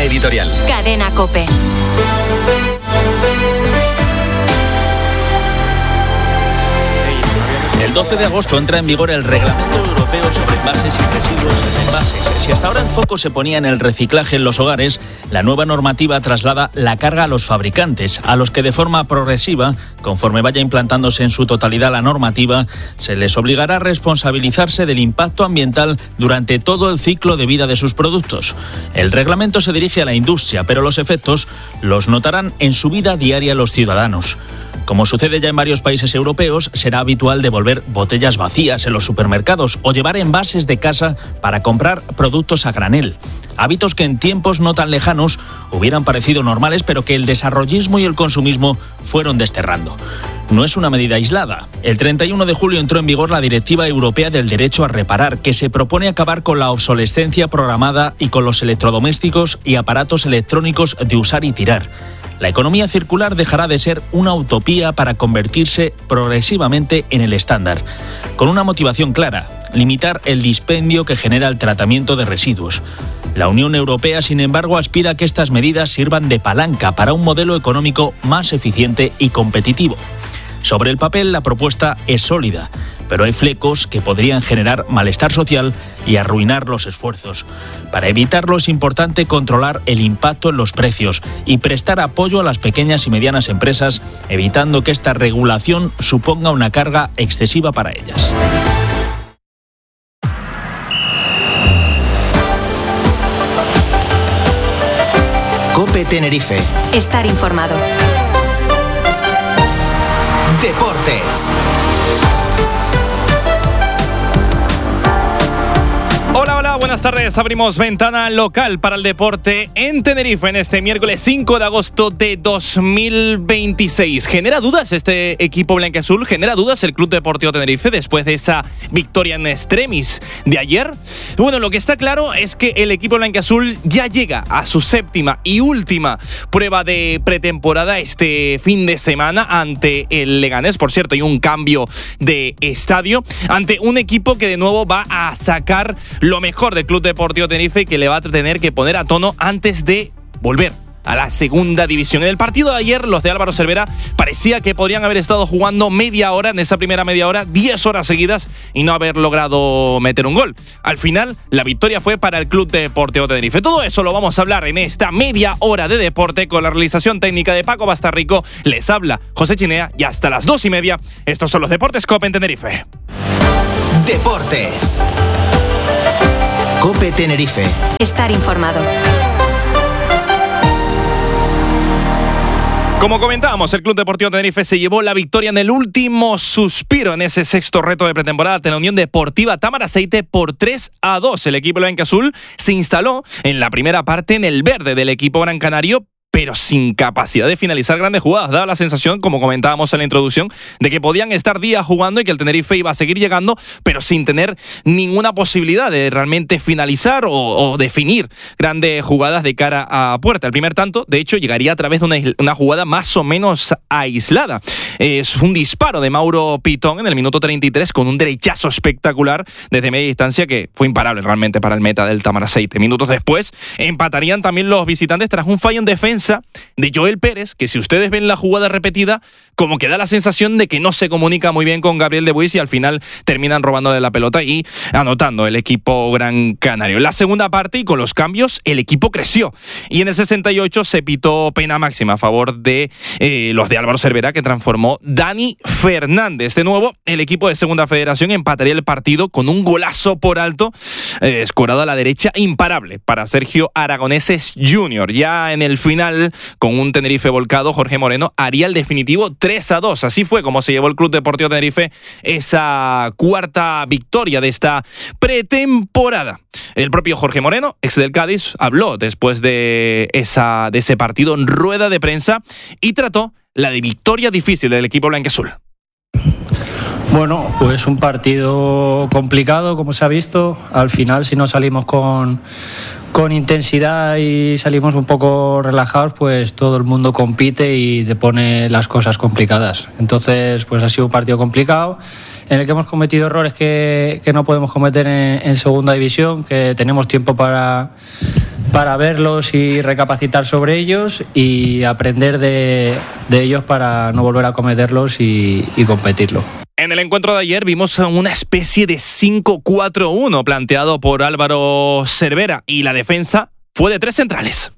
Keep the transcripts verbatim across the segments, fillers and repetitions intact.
editorial. Cadena COPE. El doce de agosto entra en vigor el Reglamento Europeo sobre envases y residuos en envases. Si hasta ahora el foco se ponía en el reciclaje en los hogares, la nueva normativa traslada la carga a los fabricantes, a los que de forma progresiva, conforme vaya implantándose en su totalidad la normativa, se les obligará a responsabilizarse del impacto ambiental durante todo el ciclo de vida de sus productos. El reglamento se dirige a la industria, pero los efectos los notarán en su vida diaria los ciudadanos. Como sucede ya en varios países europeos, será habitual devolver botellas vacías en los supermercados o llevar envases de casa para comprar productos a granel. Hábitos que en tiempos no tan lejanos hubieran parecido normales, pero que el desarrollismo y el consumismo fueron desterrando. No es una medida aislada. El treinta y uno de julio entró en vigor la Directiva Europea del Derecho a Reparar, que se propone acabar con la obsolescencia programada y con los electrodomésticos y aparatos electrónicos de usar y tirar. La economía circular dejará de ser una utopía para convertirse progresivamente en el estándar, con una motivación clara: limitar el dispendio que genera el tratamiento de residuos. La Unión Europea, sin embargo, aspira a que estas medidas sirvan de palanca para un modelo económico más eficiente y competitivo. Sobre el papel, la propuesta es sólida, pero hay flecos que podrían generar malestar social y arruinar los esfuerzos. Para evitarlo es importante controlar el impacto en los precios y prestar apoyo a las pequeñas y medianas empresas, evitando que esta regulación suponga una carga excesiva para ellas. COPE Tenerife. Estar informado. Deportes. Hola, hola, buenas tardes. Abrimos ventana local para el deporte en Tenerife en este miércoles cinco de agosto de dos mil veintiséis. ¿Genera dudas este equipo blanquiazul? ¿Genera dudas el Club Deportivo Tenerife después de esa victoria en extremis de ayer? Bueno, lo que está claro es que el equipo blanquiazul ya llega a su séptima y última prueba de pretemporada este fin de semana ante el Leganés. Por cierto, hay un cambio de estadio ante un equipo que de nuevo va a sacar lo mejor del Club Deportivo Tenerife y que le va a tener que poner a tono antes de volver a la segunda división. En el partido de ayer, los de Álvaro Cervera parecía que podrían haber estado jugando media hora, en esa primera media hora, diez horas seguidas y no haber logrado meter un gol. Al final, la victoria fue para el Club Deportivo Tenerife. Todo eso lo vamos a hablar en esta media hora de deporte con la realización técnica de Paco Bastarrico. Les habla José Chinea y hasta las dos y media, estos son los Deportes COPE en Tenerife. Deportes. COPE Tenerife. Estar informado. Como comentábamos, el Club Deportivo Tenerife se llevó la victoria en el último suspiro en ese sexto reto de pretemporada ante la Unión Deportiva Tamaraceite por tres a dos. El equipo blanquiazul se instaló en la primera parte en el verde del equipo gran canario, pero sin capacidad de finalizar grandes jugadas. Daba la sensación, como comentábamos en la introducción, de que podían estar días jugando y que el Tenerife iba a seguir llegando, pero sin tener ninguna posibilidad de realmente finalizar o, o definir grandes jugadas de cara a puerta. El primer tanto, de hecho, llegaría a través de una, una jugada más o menos aislada. Es un disparo de Mauro Pitón en el minuto treinta y tres con un derechazo espectacular desde media distancia que fue imparable realmente para el meta del Tamaraceite. Minutos después empatarían también los visitantes tras un fallo en defensa de Joel Pérez, que si ustedes ven la jugada repetida, como que da la sensación de que no se comunica muy bien con Gabriel de Buis y al final terminan robándole la pelota y anotando el equipo gran canario. En la segunda parte y con los cambios, el equipo creció y en el sesenta y ocho se pitó pena máxima a favor de eh, los de Álvaro Cervera, que transformó Dani Fernández. De nuevo, el equipo de Segunda Federación empataría el partido con un golazo por alto, eh, escorado a la derecha, imparable para Sergio Aragoneses junior Ya en el final, con un Tenerife volcado, Jorge Moreno haría el definitivo tres a dos. Así fue como se llevó el Club Deportivo Tenerife esa cuarta victoria de esta pretemporada. El propio Jorge Moreno, ex del Cádiz, habló después de, esa, de ese partido en rueda de prensa y trató la de victoria difícil del equipo blanquiazul. Bueno, pues un partido complicado, como se ha visto. Al final, si no salimos con, con intensidad y salimos un poco relajados, pues todo el mundo compite y te pone las cosas complicadas. Entonces, pues ha sido un partido complicado en el que hemos cometido errores que, que no podemos cometer en, en segunda división, que tenemos tiempo para para verlos y recapacitar sobre ellos y aprender de, de ellos para no volver a cometerlos y, y competirlo. En el encuentro de ayer vimos una especie de cinco cuatro uno planteado por Álvaro Cervera y la defensa fue de tres centrales.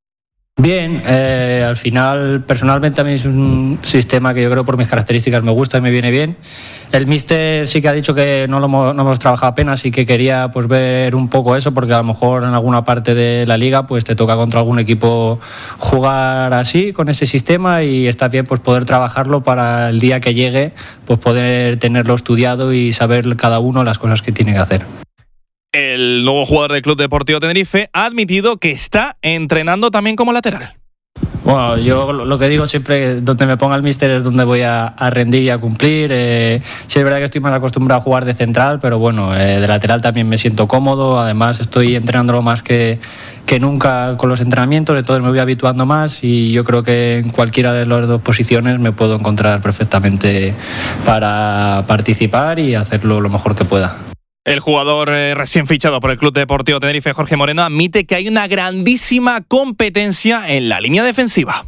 Bien, eh, al final personalmente a mí es un sistema que yo creo por mis características me gusta y me viene bien. El míster sí que ha dicho que no lo hemos, no hemos trabajado apenas y que quería pues ver un poco eso, porque a lo mejor en alguna parte de la liga pues te toca contra algún equipo jugar así, con ese sistema, y está bien pues poder trabajarlo para el día que llegue, pues poder tenerlo estudiado y saber cada uno las cosas que tiene que hacer. El nuevo jugador del Club Deportivo Tenerife ha admitido que está entrenando también como lateral. Bueno, yo lo que digo siempre, donde me ponga el míster es donde voy a, a rendir y a cumplir. Eh, sí es verdad que estoy más acostumbrado a jugar de central, pero bueno, eh, de lateral también me siento cómodo. Además estoy entrenándolo más que, que nunca con los entrenamientos, entonces me voy habituando más y yo creo que en cualquiera de las dos posiciones me puedo encontrar perfectamente para participar y hacerlo lo mejor que pueda. El jugador eh, recién fichado por el Club Deportivo Tenerife, Jorge Moreno, admite que hay una grandísima competencia en la línea defensiva.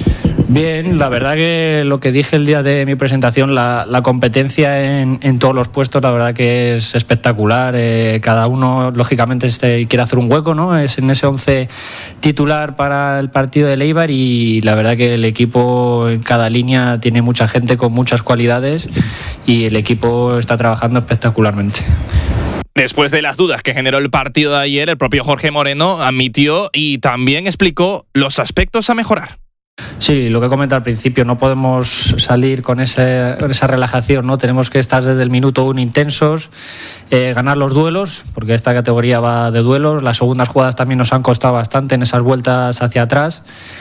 Bien, la verdad que lo que dije el día de mi presentación, la, la competencia en, en todos los puestos, la verdad que es espectacular. Eh, cada uno, lógicamente, este, quiere hacer un hueco, ¿no? Es en ese once titular para el partido de Eibar y la verdad que el equipo en cada línea tiene mucha gente con muchas cualidades y el equipo está trabajando espectacularmente. Después de las dudas que generó el partido de ayer, el propio Jorge Moreno admitió y también explicó los aspectos a mejorar. Sí, lo que comenté al principio, no podemos salir con ese, esa relajación, ¿no? Tenemos que estar desde el minuto uno intensos, eh, ganar los duelos, porque esta categoría va de duelos. Las segundas jugadas también nos han costado bastante en esas vueltas hacia atrás.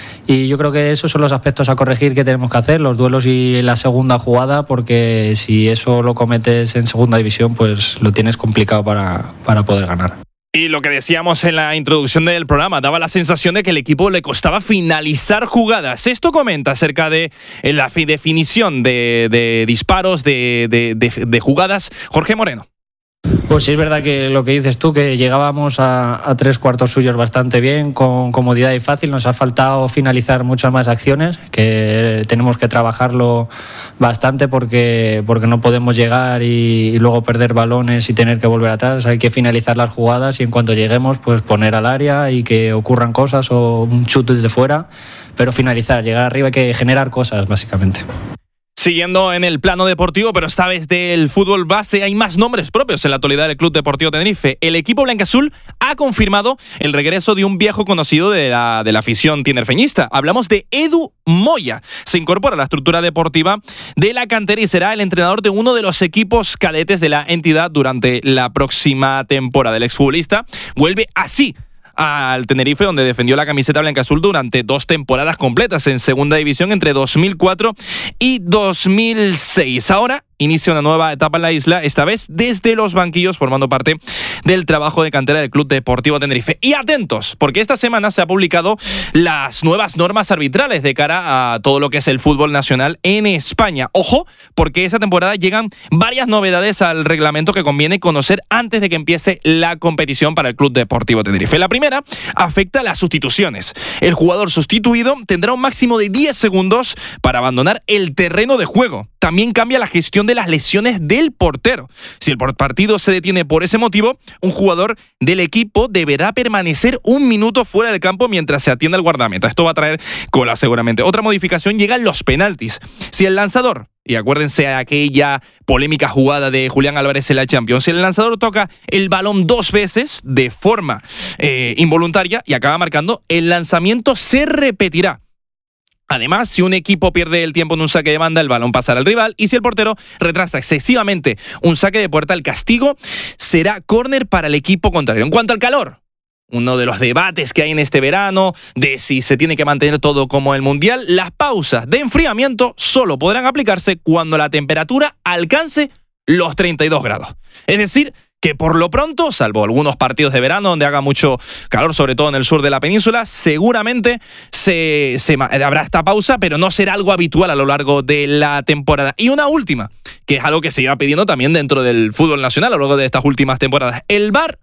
Y yo creo que esos son los aspectos a corregir que tenemos que hacer, los duelos y la segunda jugada, porque si eso lo cometes en segunda división, pues lo tienes complicado para, para poder ganar. Y lo que decíamos en la introducción del programa, daba la sensación de que el equipo le costaba finalizar jugadas. Esto comenta acerca de la definición de, de disparos, de, de, de, de jugadas, Jorge Moreno. Pues sí, es verdad que lo que dices tú, que llegábamos a, a tres cuartos suyos bastante bien, con comodidad y fácil. Nos ha faltado finalizar muchas más acciones, que tenemos que trabajarlo bastante porque, porque no podemos llegar y, y luego perder balones y tener que volver atrás. Hay que finalizar las jugadas y en cuanto lleguemos, pues poner al área y que ocurran cosas o un chute desde fuera, pero finalizar, llegar arriba, hay que generar cosas básicamente. Siguiendo en el plano deportivo, pero esta vez del fútbol base, hay más nombres propios en la actualidad del Club Deportivo Tenerife. El equipo blanquiazul ha confirmado el regreso de un viejo conocido de la, de la afición tinerfeñista. Hablamos de Edu Moya. Se incorpora a la estructura deportiva de la cantera y será el entrenador de uno de los equipos cadetes de la entidad durante la próxima temporada. El exfutbolista vuelve así al Tenerife, donde defendió la camiseta blanquiazul durante dos temporadas completas en segunda división entre dos mil cuatro y dos mil seis. Ahora inicia una nueva etapa en la isla, esta vez desde los banquillos, formando parte del trabajo de cantera del Club Deportivo Tenerife. Y atentos, porque esta semana se ha publicado las nuevas normas arbitrales de cara a todo lo que es el fútbol nacional en España. Ojo, porque esta temporada llegan varias novedades al reglamento que conviene conocer antes de que empiece la competición para el Club Deportivo Tenerife. La primera afecta a las sustituciones. El jugador sustituido tendrá un máximo de diez segundos para abandonar el terreno de juego. También cambia la gestión de las lesiones del portero. Si el partido se detiene por ese motivo, un jugador del equipo deberá permanecer un minuto fuera del campo mientras se atiende al guardameta. Esto va a traer cola seguramente. Otra modificación llega en los penaltis. Si el lanzador, y acuérdense aquella polémica jugada de Julián Álvarez en la Champions, si el lanzador toca el balón dos veces de forma eh, involuntaria y acaba marcando, el lanzamiento se repetirá. Además, si un equipo pierde el tiempo en un saque de banda, el balón pasará al rival, y si el portero retrasa excesivamente un saque de puerta, el castigo será córner para el equipo contrario. En cuanto al calor, uno de los debates que hay en este verano de si se tiene que mantener todo como el Mundial, las pausas de enfriamiento solo podrán aplicarse cuando la temperatura alcance los treinta y dos grados. Es decir, que por lo pronto, salvo algunos partidos de verano donde haga mucho calor, sobre todo en el sur de la península, seguramente se, se habrá esta pausa, pero no será algo habitual a lo largo de la temporada. Y una última, que es algo que se iba pidiendo también dentro del fútbol nacional a lo largo de estas últimas temporadas. El V A R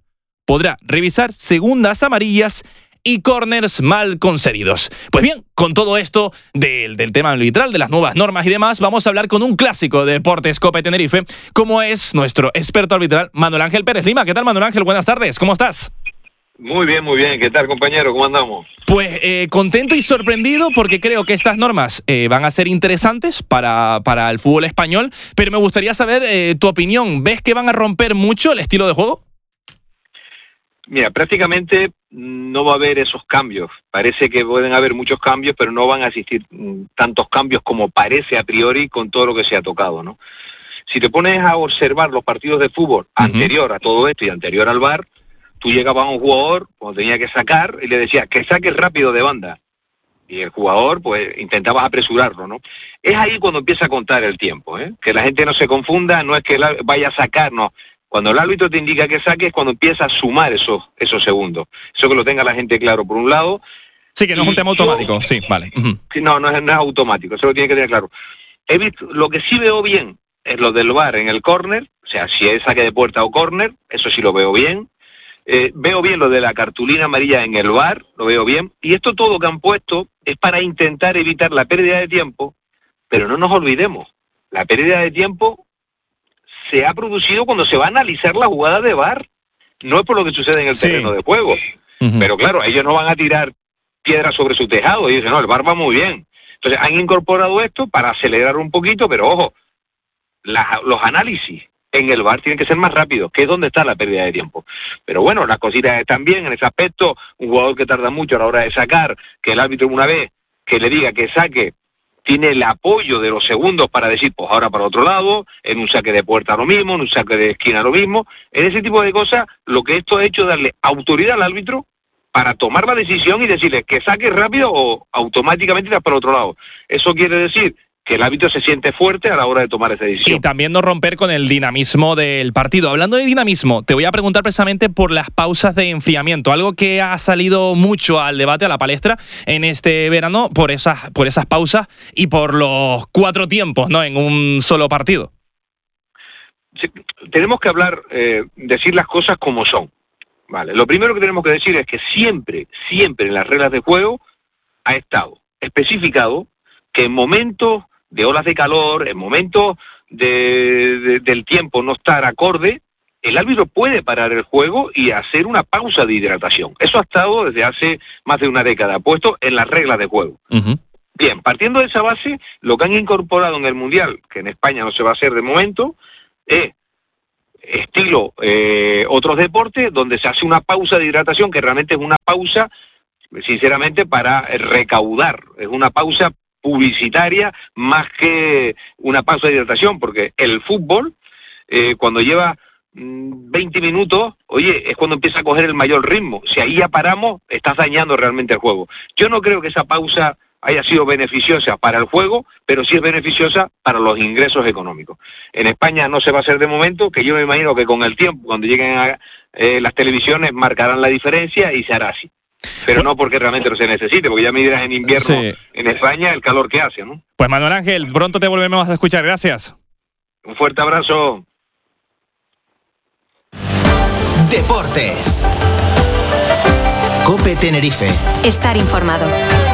podrá revisar segundas amarillas y córners mal concedidos. Pues bien, con todo esto del, del tema arbitral, de las nuevas normas y demás, vamos a hablar con un clásico de Deportes Cope Tenerife, como es nuestro experto arbitral, Manuel Ángel Pérez Lima. ¿Qué tal, Manuel Ángel? Buenas tardes, ¿cómo estás? Muy bien, muy bien. ¿Qué tal, compañero? ¿Cómo andamos? Pues eh, contento y sorprendido porque creo que estas normas eh, van a ser interesantes para, para el fútbol español, pero me gustaría saber eh, tu opinión. ¿Ves que van a romper mucho el estilo de juego? Mira, prácticamente no va a haber esos cambios. Parece que pueden haber muchos cambios, pero no van a existir tantos cambios como parece a priori con todo lo que se ha tocado, ¿no? Si te pones a observar los partidos de fútbol uh-huh. anterior a todo esto y anterior al V A R, tú llegabas a un jugador cuando tenía que sacar y le decías que saque rápido de banda. Y el jugador, pues, intentabas apresurarlo, ¿no? Es ahí cuando empieza a contar el tiempo, ¿eh? Que la gente no se confunda, no es que vaya a sacar, no. Cuando el árbitro te indica que saque es cuando empieza a sumar esos, esos segundos. Eso que lo tenga la gente claro, por un lado. Sí, que no es un tema automático, sí, vale. Uh-huh. No, no es, no es automático, eso lo tiene que tener claro. He visto, lo que sí veo bien es lo del V A R en el córner, o sea, si es saque de puerta o córner, eso sí lo veo bien. Eh, veo bien lo de la cartulina amarilla en el V A R, lo veo bien. Y esto todo que han puesto es para intentar evitar la pérdida de tiempo, pero no nos olvidemos, la pérdida de tiempo se ha producido cuando se va a analizar la jugada de V A R, no es por lo que sucede en el sí. terreno de juego. Uh-huh. Pero claro, ellos no van a tirar piedras sobre su tejado, y dicen, no, el V A R va muy bien. Entonces han incorporado esto para acelerar un poquito, pero ojo, la, los análisis en el V A R tienen que ser más rápidos, que es donde está la pérdida de tiempo. Pero bueno, las cositas están bien en ese aspecto, un jugador que tarda mucho a la hora de sacar, que el árbitro una vez que le diga que saque, tiene el apoyo de los segundos para decir, pues ahora para otro lado, en un saque de puerta lo mismo, en un saque de esquina lo mismo. En ese tipo de cosas, lo que esto ha hecho es darle autoridad al árbitro para tomar la decisión y decirle que saque rápido o automáticamente irá para otro lado. Eso quiere decir que el árbitro se siente fuerte a la hora de tomar esa decisión. Y también no romper con el dinamismo del partido. Hablando de dinamismo, te voy a preguntar precisamente por las pausas de enfriamiento, algo que ha salido mucho al debate, a la palestra, en este verano, por esas, por esas pausas y por los cuatro tiempos, ¿no?, en un solo partido. Sí, tenemos que hablar, eh, decir las cosas como son. Vale. Lo primero que tenemos que decir es que siempre, siempre en las reglas de juego ha estado especificado que en momentos de olas de calor, en momentos de, de, del tiempo no estar acorde, el árbitro puede parar el juego y hacer una pausa de hidratación. Eso ha estado desde hace más de una década, puesto en las reglas de juego. Uh-huh. Bien, partiendo de esa base, lo que han incorporado en el Mundial, que en España no se va a hacer de momento, es estilo eh, otros deportes, donde se hace una pausa de hidratación, que realmente es una pausa, sinceramente, para recaudar, es una pausa publicitaria más que una pausa de hidratación, porque el fútbol, eh, cuando lleva mmm, veinte minutos, oye, es cuando empieza a coger el mayor ritmo. Si ahí ya paramos, estás dañando realmente el juego. Yo no creo que esa pausa haya sido beneficiosa para el juego, pero sí es beneficiosa para los ingresos económicos. En España no se va a hacer de momento, que yo me imagino que con el tiempo, cuando lleguen a eh, las televisiones, marcarán la diferencia y se hará así. Pero no porque realmente no se necesite, porque ya me dirás en invierno sí. en España el calor que hace, ¿no? Pues Manuel Ángel, pronto te volvemos a escuchar, gracias. Un fuerte abrazo. Deportes. Cope Tenerife. Estar informado.